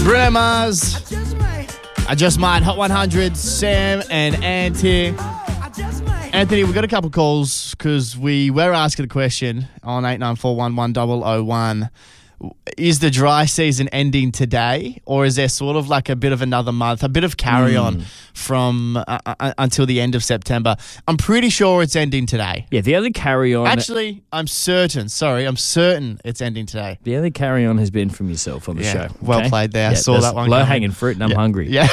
Bruno Mars. I just might. Hot 100, Sam and Ant here. Anthony, we've got a couple calls because we were asking a question on 89411001. Is the dry season ending today, or is there sort of like a bit of another month, a bit of carry on from until the end of September? I'm pretty sure it's ending today. Yeah, the only carry on... Actually, I'm certain it's ending today. The only carry on has been from yourself on the show. Well played there. I saw that one. Low-hanging fruit and I'm hungry. Yeah.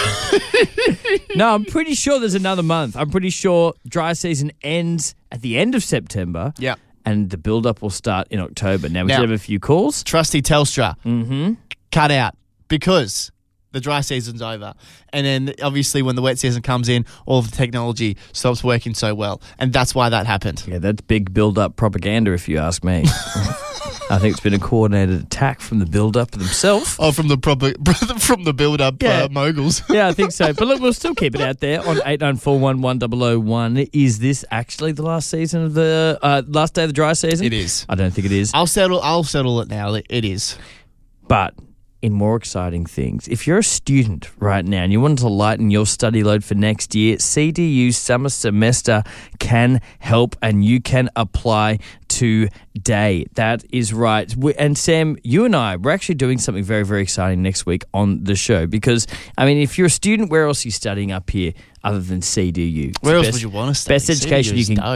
No, I'm pretty sure there's another month. I'm pretty sure dry season ends at the end of September. Yeah. And the build-up will start in October. Now, we should have a few calls. Trusty Telstra. Cut out because the dry season's over. And then, obviously, when the wet season comes in, all of the technology stops working so well. And that's why that happened. Yeah, that's big build-up propaganda, if you ask me. I think it's been a coordinated attack from the build-up themselves. Oh, from the build-up moguls. Yeah, I think so. But look, we'll still keep it out there on 89411001. Is this actually the last season of the last day of the dry season? It is. I don't think it is. I'll settle it now. It is. But in more exciting things, if you're a student right now and you want to lighten your study load for next year, CDU summer semester can help and you can apply today. That is right. And Sam, you and I, we're actually doing something very, very exciting next week on the show because, I mean, if you're a student, where else are you studying up here other than CDU? Where else would you want to study? Best education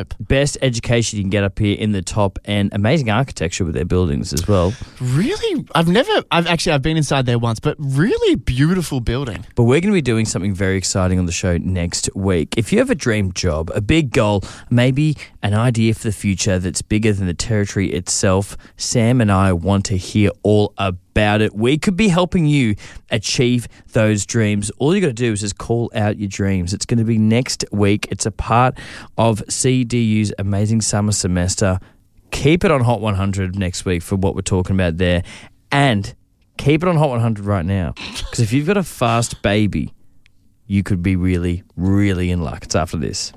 you can get up here in the top, and amazing architecture with their buildings as well. Really? I've been inside there once, but really beautiful building. But we're going to be doing something very exciting on the show next week. If you have a dream job, a big goal, maybe an idea for the future that's bigger than the territory itself, Sam and I want to hear all about it. We could be helping you achieve those dreams. All you got to do is just call out your dreams. It's going to be next week. It's a part of CDU's amazing summer semester. Keep it on Hot 100 next week for what we're talking about there. And keep it on Hot 100 right now. Because if you've got a fast baby, you could be really, really in luck. It's after this.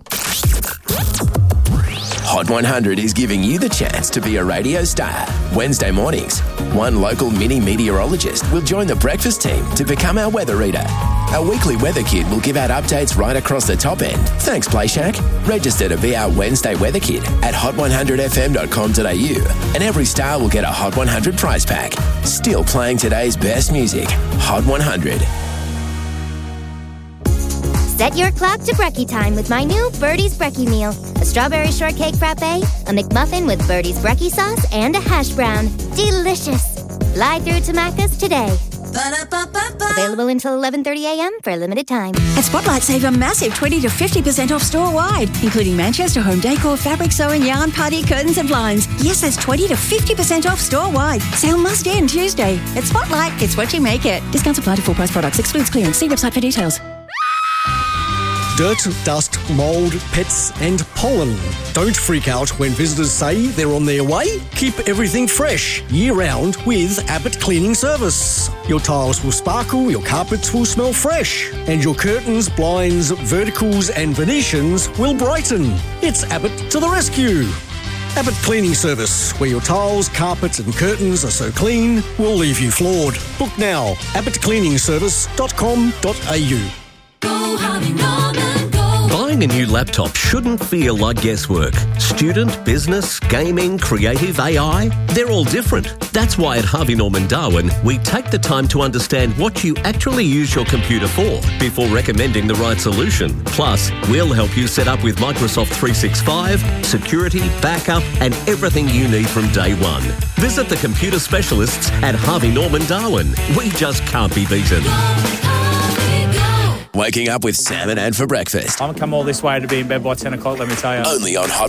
Hot 100 is giving you the chance to be a radio star. Wednesday mornings, one local mini meteorologist will join the breakfast team to become our weather reader. Our weekly weather kid will give out updates right across the top end. Thanks, Play Shack. Register to be our Wednesday weather kid at hot100fm.com.au, and every star will get a Hot 100 prize pack. Still playing today's best music. Hot 100. Set your clock to brekkie time with my new Birdie's Brekkie meal. A strawberry shortcake frappe, a McMuffin with Birdie's Brekkie sauce, and a hash brown. Delicious. Fly through to Macca's today. Ba-da-ba-ba-ba. Available until 11:30 a.m. for a limited time. At Spotlight, save a massive 20 to 50% off store-wide, including Manchester home decor, fabric sewing, yarn, party, curtains and blinds. Yes, that's 20 to 50% off store-wide. Sale must end Tuesday. At Spotlight, it's what you make it. Discounts apply to full-price products. Excludes clearance. See website for details. Dirt, dust, mould, pets and pollen. Don't freak out when visitors say they're on their way. Keep everything fresh year-round with Abbott Cleaning Service. Your tiles will sparkle, your carpets will smell fresh, and your curtains, blinds, verticals and Venetians will brighten. It's Abbott to the rescue. Abbott Cleaning Service, where your tiles, carpets and curtains are so clean, we'll leave you floored. Book now, abbottcleaningservice.com.au. Go Harvey Norman, go. Buying a new laptop shouldn't feel like guesswork. Student, business, gaming, creative, AI, they're all different. That's why at Harvey Norman Darwin, we take the time to understand what you actually use your computer for before recommending the right solution. Plus, we'll help you set up with Microsoft 365, security, backup, and everything you need from day one. Visit the computer specialists at Harvey Norman Darwin. We just can't be beaten. Waking up with Sam and Ant for breakfast. I'm come all this way to be in bed by 10 o'clock, let me tell you. Only on Hot